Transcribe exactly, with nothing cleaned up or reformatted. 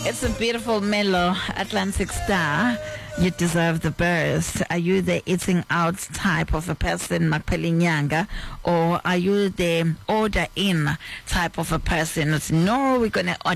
It's a beautiful mellow Atlantic Star. You deserve the best. Are you the eating out type of a person, Makpelinyanga, or are you the order in type of a person? It's no, we're gonna